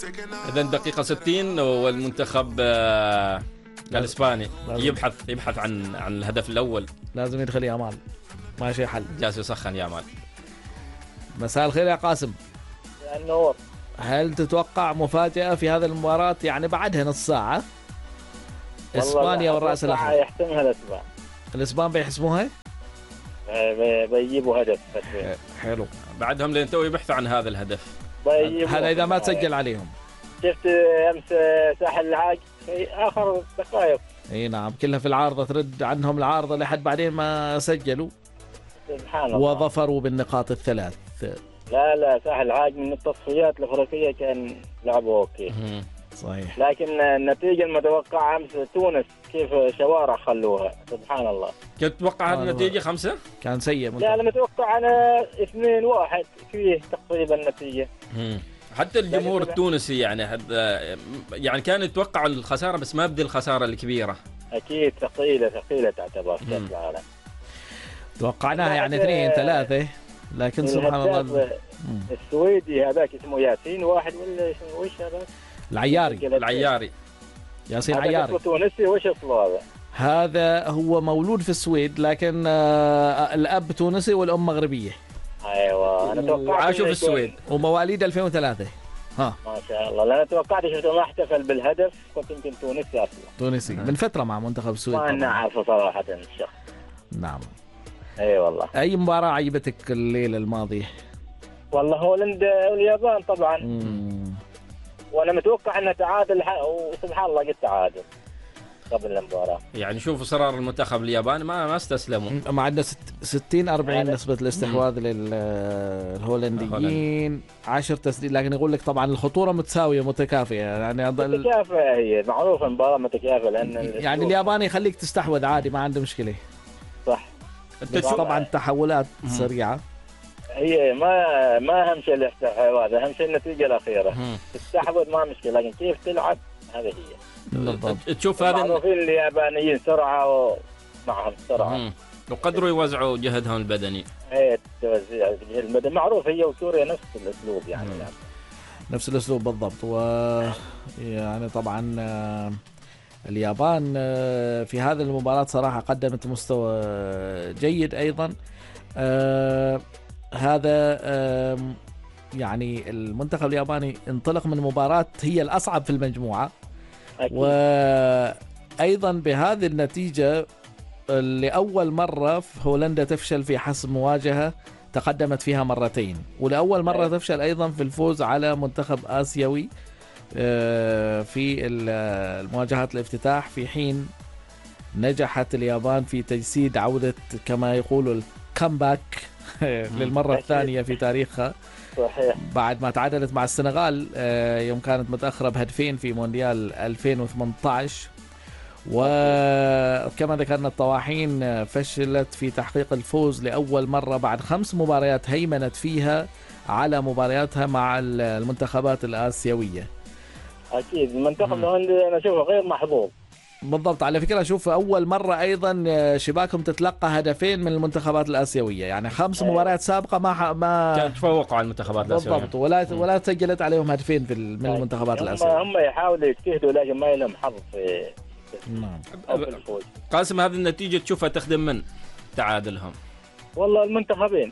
إذا دقيقة 60 والمنتخب الإسباني يبحث عن الهدف الأول. لازم يدخل يامال، ماشي حل، جالس يسخن يامال. مساء الخير يا قاسم. النور. هل تتوقع مفاجأة في هذه المباراة؟ يعني بعدها نص ساعة إسبانيا والرأس الأحمر. يحسمها الإسبان. الإسبان بيحسموها؟ بيجيبوا هدف. حلو. بعدهم لين تو يبحثوا عن هذا الهدف. هذا إذا ما تسجل عليهم. شفت أمس ساحل العاج في آخر دقائق. اي نعم، كلها في العارضة، ترد عنهم العارضة لحد بعدين ما سجلوا. سبحان الله. وظفروا بالنقاط الثلاث. لا ساحل العاج من التصفيات الأفريقية كان لعبوا اوكي. صحيح. لكن النتيجة المتوقعة أمس تونس كيف شوارع خلوها. سبحان الله. كنت تتوقع هذه النتيجة 5؟ كان سيء. لا أنا متوقع أنا 2-1 فيه تقريبا النتيجة. حتى الجمهور التونسي يعني كان يتوقع الخسارة، بس ما بدي الخسارة الكبيرة. أكيد ثقيلة تعتبر كأس العالم. توقعناها يعني 2-3، لكن سبحان الله. السويدي هذاك اسمه ياسين واحد ولا اسمه وش هذاك؟ العياري. ياسين عياري. تونسي. وش اصله هذا هو مولود في السويد، لكن الأب تونسي والأم مغربية. ايوه انا توقعت عاشوا في السويد ومواليد 2003. ما شاء الله. لا انا توقعت شفته ما احتفل بالهدف، كنت يمكن تونسي اصلا. تونسي من فتره مع منتخب السويد. ما انا عارفه صراحه الشخص. نعم. اي والله. اي مباراه عجبتك الليله الماضيه؟ والله هولندا واليابان طبعا. وانا متوقع انه تعادل وسبحان الله قلت تعادل قبل المباراة. يعني شوفوا صرار المنتخب الياباني ما استسلموا. ما عندنا 60-40 نسبة الاستحواذ للهولنديين، 10 تسديد، لكن يقول لك طبعا الخطورة متساوية متكافئة. يعني متكافئة، هي معروفة المباراة متكافئة، لأن يعني الياباني يخليك تستحوذ عادي، ما عنده مشكلة. صح. طبعا تحولات سريعة. هي ما أهم شيء الاستحواذ، أهم شيء النتيجة الأخيرة. تستحوذ ما مشكلة، لكن كيف تلعب هذه هي. بالضبط. تشوف هذا معروفين اليابانيين سرعة ومعهم سرعة وقدروا يوزعوا جهدهم البدني. ايه توزيع الجهد البدني معروف. هي وكوريا نفس الأسلوب يعني. نفس الأسلوب بالضبط. ويعني طبعا اليابان في هذه المباراة صراحة قدمت مستوى جيد أيضا. هذا يعني المنتخب الياباني انطلق من مباراة هي الأصعب في المجموعة. وأيضا بهذه النتيجة لأول مرة هولندا تفشل في حسم مواجهة تقدمت فيها مرتين، ولأول مرة تفشل أيضا في الفوز على منتخب آسيوي في المواجهات الافتتاح، في حين نجحت اليابان في تجسيد عودة كما يقولوا الكامباك للمرة الثانية في تاريخها. صحيح. بعد ما تعادلت مع السنغال يوم كانت متأخرة بهدفين في مونديال 2018. وكما ذكرنا الطواحين فشلت في تحقيق الفوز لأول مرة بعد 5 مباريات هيمنت فيها على مبارياتها مع المنتخبات الآسيوية. أكيد المنتخب الهولندي أنا أشوفه غير محظوظ. بالضبط. على فكرة شوف أول مرة أيضا شباكهم تتلقى هدفين من المنتخبات الآسيوية، يعني 5 مباريات سابقة ما كانت تفوقوا على المنتخبات الآسيوية. بالضبط. ولا سجلت عليهم هدفين من المنتخبات الآسيوية. هم يحاولوا يجتهدوا لكن ما لهم حظ في الفوز. قاسم هذه النتيجة تشوفها تخدم من تعادلهم؟ والله المنتخبين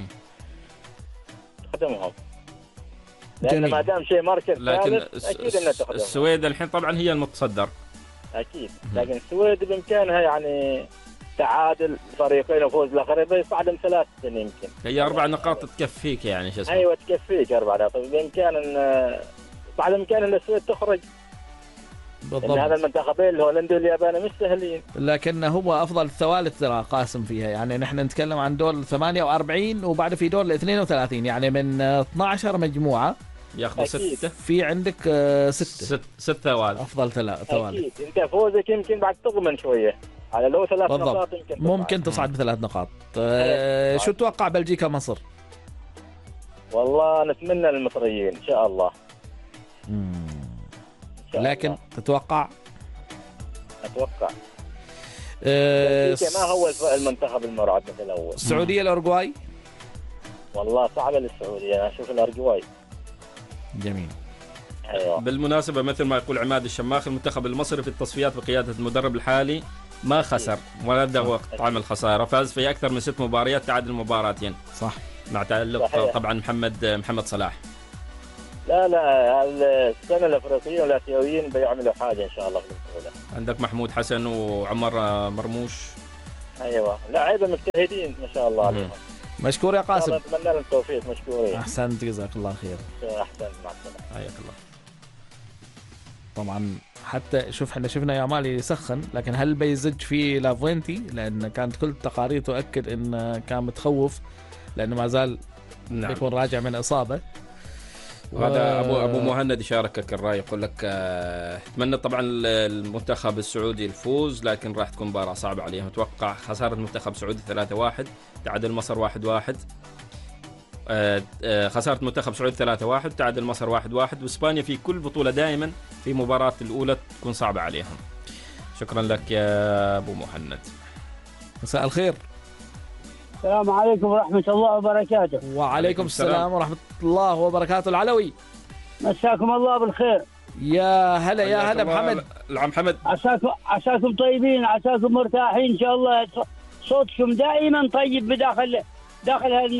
خدمهم، لأن ما دام شيء مركز ثالث أكيد إنه تخدمهم. السويد الحين طبعا هي المتصدر أكيد، لكن السويد بإمكانها يعني تعادل فريقين وفوز الآخر بيصعدهم 3 يمكن. هي 4 نقاط تكفيك يعني شو اسمه. أيوة تكفيك 4 نقاط. بإمكان إن بعد إمكان إن السويد تخرج. بالضبط. هذا المنتخبين الهولندي والياباني مش سهلين، لكن هو أفضل الثوالث ترى قاسم فيها. يعني نحن نتكلم عن دور 48 وبعد في دور 32، يعني من 12 مجموعة ياخذوا 6. في عندك 6 ثوالث أفضل ثوالث. أكيد أنت فوزك يمكن بعد تضمن شوية على لو 3 نقاط ممكن تصعد ب3 نقاط. شو تتوقع بلجيكا مصر؟ والله نتمنى للمصريين إن شاء الله. لكن تتوقع؟ أتوقع ما هو المنتخب المرعب مثل الأول. السعودية الأورجواي؟ والله صعبة للسعودية، أنا أشوف الأورجواي. جميل. ايوه بالمناسبة مثل ما يقول عماد الشماخ، المنتخب المصري في التصفيات بقيادة المدرب الحالي ما خسر ولا ذاق طعم الخسارة، فاز في أكثر من 6 مباريات، تعادل مباراتين. صح. مع تألق صحيح. طبعا محمد صلاح. لا السنة الأفريقيين والآسيويين بيعملوا حاجة إن شاء الله في البطولة. عندك محمود حسن وعمر مرموش. أيوة لاعيبة مجتهدين ما شاء الله عليهم. مشكور يا قاسم. أتمنى لهم التوفيق. مشكورين. أحسنت جزاك الله خير. أحسنت مع السلامة. حياك الله. طبعا حتى شوف احنا شفنا يا مالي يسخن، لكن هل بيزج في لافوينتي؟ لأن كانت كل التقارير تؤكد إن كان متخوف لأنه ما زال بيكون راجع من إصابة. وهذا ابو مهند يشاركك الراي، يقول لك اتمنى طبعا المنتخب السعودي الفوز، لكن راح تكون مباراه صعبه عليهم. اتوقع خساره المنتخب السعودي 3-1، تعادل مصر 1-1. خساره المنتخب السعودي 3-1، تعادل مصر 1-1. واسبانيا في كل بطوله دائما في مباراه الاولى تكون صعبه عليهم. شكرا لك يا ابو مهند. مساء الخير. السلام عليكم ورحمة الله وبركاته. وعليكم السلام ورحمة الله وبركاته. العلوي مساكم الله بالخير. يا هلا يا هلا محمد. العم حمد، عساكم طيبين، عساكم مرتاحين إن شاء الله. صوتكم دائما طيب داخل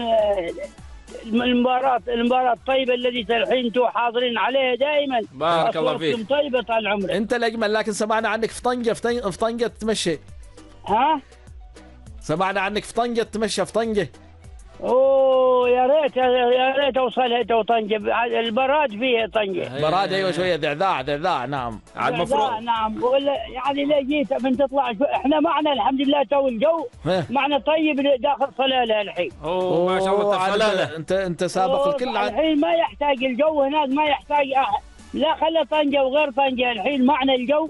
المباراة الطيبة الذي الحين انتم حاضرين عليها دائما. بارك الله فيك. طيبة طال عمرك. انت الاجمل، لكن سمعنا عنك في طنجة تمشي. ها؟ سمعنا عنك في طنجة تمشي في طنجة. اوه يا ريت اوصلها تو طنجة. البراد فيها طنجة. براد ايوه شوية ذعذاع. نعم عاد مفروض. نعم ولا يعني لا جيت من تطلع احنا معنا الحمد لله تو الجو معنا طيب داخل صلالة الحين. اوه ما شاء الله صلالة. انت سابق الكل. الحين ما يحتاج الجو هناك، ما يحتاج لا خلى طنجة وغير طنجة. الحين معنا الجو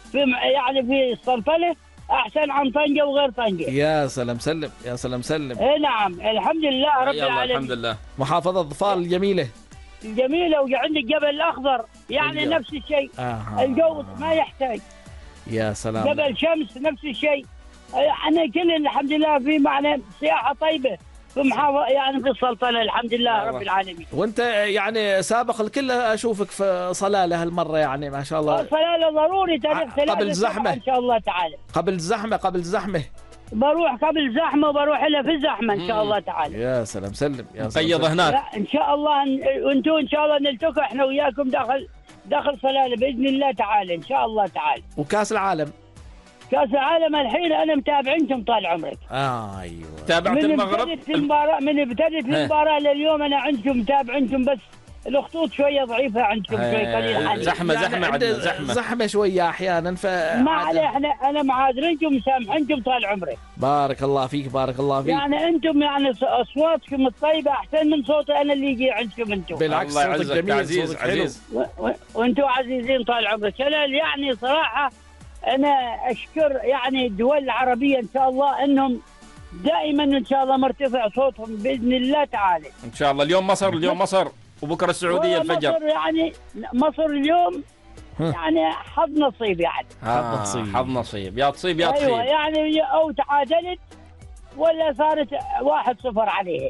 في الصلفلة احسن عن طنجة وغير طنجة. يا سلام سلم. اي نعم الحمد لله رب العالمين. الحمد لله. محافظة ظفار الجميلة وعندك جبل الاخضر يعني نفس الشيء. الجو ما يحتاج. يا سلام. جبل شمس نفس الشيء. احنا كل الحمد لله في معنا سياحة طيبة في محافظة يعني في السلطنة الحمد لله رب العالمين. وانت يعني سابق الكل، اشوفك في صلالة هالمرة يعني ما شاء الله. صلالة ضروري تاريخ قبل الزحمة ان شاء الله تعالى. قبل الزحمة بروح قبل زحمة وبروح إلى في الزحمة إن شاء الله تعالى. يا سلام سلم. قيض هناك. إن شاء الله وأنتم إن شاء الله نلتقي إحنا وياكم داخل صلالة بإذن الله تعالى إن شاء الله تعالى. وكأس العالم العالم الحين أنا متابعينكم طال عمرك. أيوة. تابعت المغرب. من ابتدت المباراة لليوم أنا عندكم متابعينكم، بس الخطوط شوية ضعيفة عندكم شوي قليل حاليا. زحمة شوية أحيانا ما عليه. أنا معاذرينكم مسامحينكم طال عمرك. بارك الله فيك. يعني أنتم يعني أصواتكم الطيبة أحسن من صوتي أنا اللي يجي عندكم أنتم. بالعكس صوتك جميل عزيز. وأنتم عزيزين طال عمرك. أنا يعني صراحة أنا أشكر يعني الدول العربية إن شاء الله أنهم دائما إن شاء الله مرتفع صوتهم بإذن الله تعالى. إن شاء الله. اليوم مصر وبكرة السعودية الفجر. مصر يعني مصر اليوم يعني حظ نصيب يعني. حظ نصيب يا تصيب يا تخيب. أيوة يعني أو تعادلت ولا صارت 1-0 عليه.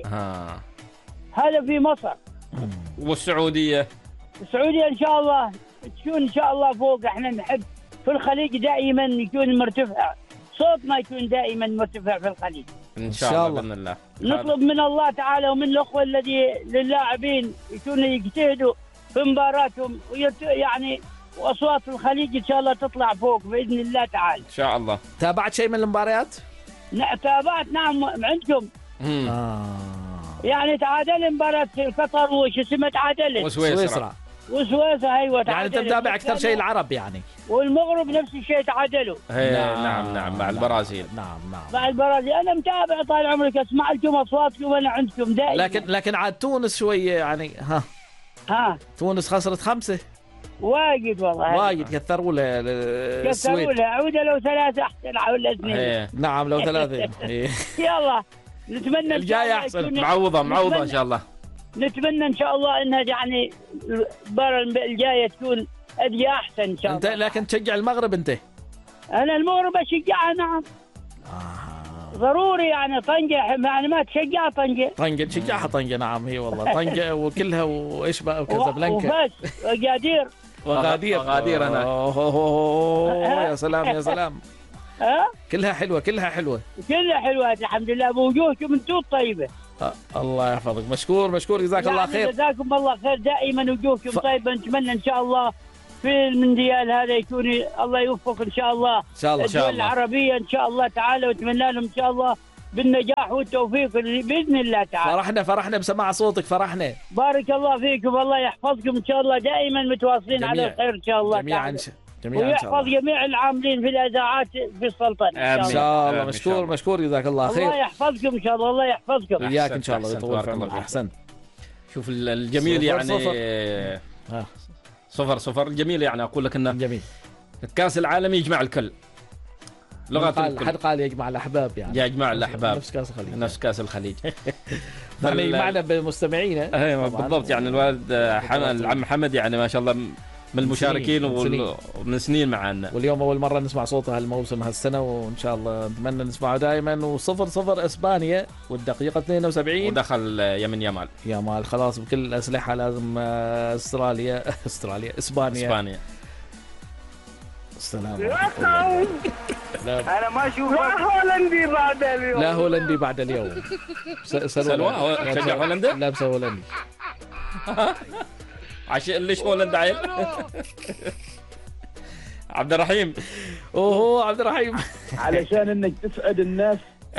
هذا في مصر. والسعودية إن شاء الله تكون إن شاء الله فوق. إحنا نحب في الخليج دائما يكون مرتفع صوتنا، يكون دائما مرتفع في الخليج إن شاء الله بإذن الله. نطلب من الله تعالى ومن الأخوة الذي للاعبين يكونوا يجتهدوا في مباراتهم يعني وأصوات الخليج إن شاء الله تطلع فوق بإذن الله تعالى. إن شاء الله. تابعت شيء من المباريات؟ تابعت نعم عندكم. يعني تعادل مباراة قطر وش اسمها تعادلت وسويسرا. أيوة تعادلت. يعني أنت متابع أكثر شيء العرب يعني. والمغرب نفس الشيء تعادلوا. نعم مع البرازيل. نعم مع البرازيل. أنا متابع طال عمرك، أسمع لكم أصواتكم وأنا عندكم دائما. لكن عاد تونس شوية يعني ها تونس خسرت 5 واجد والله. واجد كثروا له عودة لو 3 أحسن ولا 2. نعم لو 3. يلا نتمنى الجاي أحسن. معوضة إن شاء الله. نتمنى إن شاء الله إنها يعني المباراة الجاية تكون أدي أحسن إن شاء الله. أنت لكن تشجع المغرب أنت؟ أنا المغرب أشجعها نعم. ضروري يعني طنجة، يعني ما تشجع طنجة. طنجة تشجعها طنجة، نعم هي والله طنجة وكلها وإيش بقى وكازابلانكا وفاس وقادير وغادير أنا. يا سلام يا سلام. كلها حلوة كلها حلوة كلها حلوة الحمد لله، بوجوهكم انتم طيبة. الله يحفظك، مشكور مشكور، جزاك الله خير. جزاكم الله خير، دائما وجوهكم طيبة. نتمنى ان شاء الله في المونديال هذا يكون الله يوفق ان شاء الله. ان شاء الله الدول العربية ان شاء الله تعالى، واتمنى لهم ان شاء الله بالنجاح والتوفيق باذن الله تعالى. فرحنا بسماع صوتك، فرحنا. بارك الله فيكم، الله يحفظكم ان شاء الله، دائما متواصلين على الخير ان شاء الله جميعا ويحفظ جميع العاملين في الاذاعات في السلطنة ان شاء الله. مشكور جزاك الله خير. الله يحفظكم ان شاء الله، الله يحفظكم. وياك ان شاء الله ويطول في عمرك. احسنت. شوف الجميل يعني صفر الجميل يعني اقول لك انه جميل. الكاس العالمي يجمع الكل، لغة الكل. حد قال يجمع الاحباب، يعني يجمع الاحباب نفس كاس الخليج يعني يجمعنا بمستمعينا. بالضبط، يعني الوالد العم محمد يعني ما شاء الله من المشاركين ومن سنين معنا، واليوم اول مره نسمع صوته هالموسم هالسنه، وان شاء الله نتمنى نسمعه دائما. و0-0 اسبانيا والدقيقه 72 ودخل يمين يامال خلاص بكل الاسلحه. لازم اسبانيا اسبانيا. السلام انا ما اشوف هولندي بعد اليوم. لا هولندي بعد اليوم. سلوى تشجع هولندا؟ لابسه هولندي. عشان ليش هولندا عيل؟ عبد الرحيم. عبد الرحيم. علشان انك تسعد الناس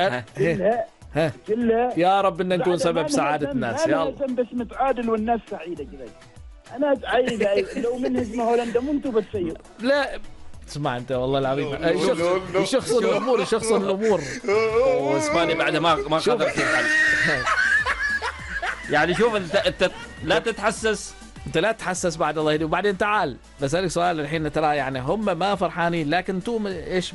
كلها يا رب ان نكون سبب سعادة الناس. يا الله بس متعادل والناس سعيدة كذا. انا عايز لو من هزمة هولندا مو انتم بتسير. لا اسمع انت والله العظيم شخص الامور واسبانيا بعد ما قدرت تحل. يعني شوف انت لا تتحسس بعد الله يهدي. وبعدين تعال بسألك سؤال الحين، ترى يعني هم ما فرحانين لكن انتم ايش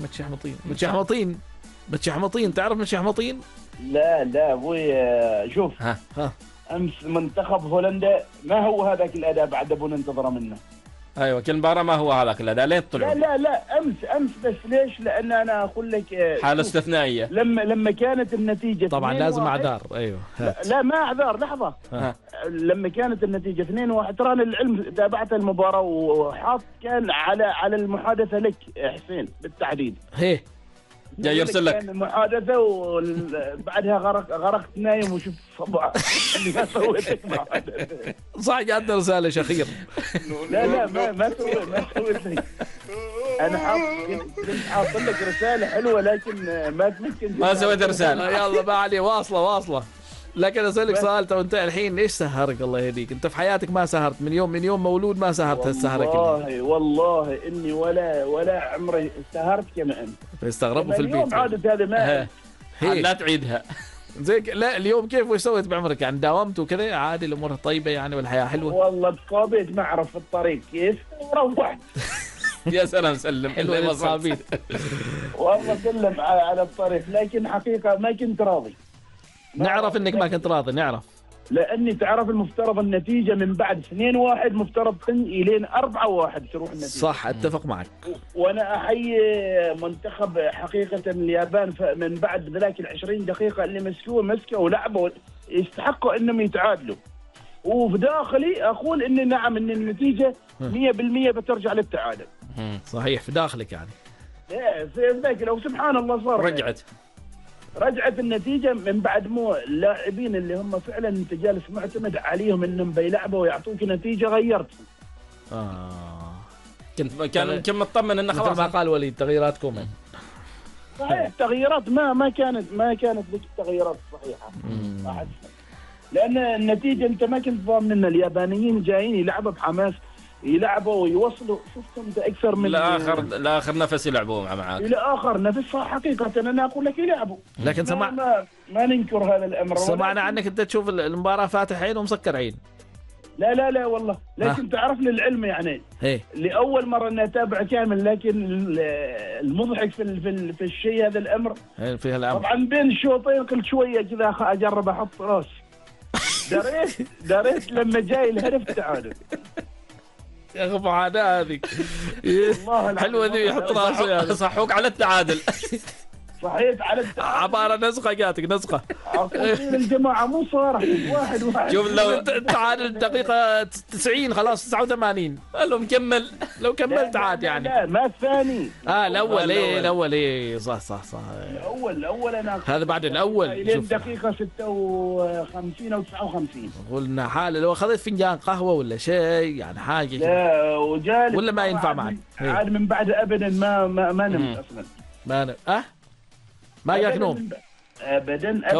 متشحمطين. تعرف متشحمطين؟ لا ابوي شوف امس منتخب هولندا ما هو هذاك الاداء بعد ابو ننتظره منه. ايوه كل مباراه ما هو هذاك الاداء لين طلعوا. لا امس بس ليش؟ لان انا اقول لك حاله استثنائيه. لما كانت النتيجه طبعا لازم اعذار. ايوه لا ما اعذار، لحظه. لما كانت النتيجه 2-1 ترى العلم تابعت المباراه وحاط كان على المحادثه لك حسين بالتحديد. جاي يرسل لك المحادثه وبعدها غرقت نايم وشوف صبع اللي ما سويتك محادثه. صح جاتنا رساله شخير. لا ما سويت لك. انا كنت حاط لك رساله حلوه لكن ما تمكن ما سويت رساله. يلا ما عليه، واصله. لكن اسالك سؤال، تو انت الحين ايش سهرك الله يهديك؟ انت في حياتك ما سهرت من يوم مولود ما سهرت هالسهره. والله اني ولا عمري سهرت كما انت. يستغربوا في البيت. اليوم عادة هذا ما لا تعيدها زي لا اليوم كيف وش سويت بعمرك؟ يعني داومت وكذا عادي الامور طيبه يعني والحياه حلوه؟ والله تصابيت ما اعرف في الطريق كيف روحت. يا سلام سلم حلوه التصابيت. والله سلم على الطريق، لكن حقيقه ما كنت راضي. نعرف انك ما كنت راضي، نعرف. لاني تعرف المفترض النتيجه من بعد 2-1 مفترض الين 4-1 تروح النتيجه. صح اتفق معك. وانا احيي منتخب حقيقه اليابان من بعد ذاك ال20 دقيقه اللي مسكوا ولعبوا يستحقوا انهم يتعادلوا. وفي داخلي اقول ان نعم ان النتيجه 100% بترجع للتعادل. صحيح في داخلك يعني. في ذاك لو سبحان الله صار رجعت النتيجة من بعد مو اللاعبين اللي هم فعلا انت جالس معتمد عليهم انهم بيلعبوا ويعطوك نتيجة غيرتهم. كنت مطمن انه خلاص. مثل ما قال وليد تغييراتكم. صحيح تغييرات ما كانت لك التغييرات الصحيحة. لان النتيجة انت ما كنت ضامن ان اليابانيين جايين يلعبوا بحماس، يلعبوا ويوصلوا. شفتم انت اكثر من لاخر نفس يلعبوا معاك الى اخر نفس. حقيقه انا اقول لك يلعبوا، لكن ما ننكر هذا الامر. سمعنا عنك انت تشوف المباراه فاتح عين ومسكر عين. لا والله، لكن تعرف للعلم يعني لاول مره اني اتابع كامل، لكن المضحك في الشيء هذا الامر فيها الامر طبعا بين الشوطين قلت شويه كذا اجرب احط راس. دريت لما جاي الهدف التعادل. يا اخي معاناه هذيك. حلوه ذي يحط راسه يعني. صحوك على التعادل. صحيت على عبارة نسخة جاتك نسخة. عقوقين الجماعة مو صارح واحد. شوف لو تعادل الدقيقة 90 خلاص 89 لو مكمل لو كملت عاد يعني. لا ما الثاني. الأول الأول صح الأول أنا هذا بعد الأول. لين دقيقة 56 أو 59 قلنا حالة لو أخذت فنجان قهوة ولا شيء يعني حاجة لا وجالس ولا ما ينفع معك. عاد من بعد أبدا ما نمت أصلا. ما جاك نوم أبدا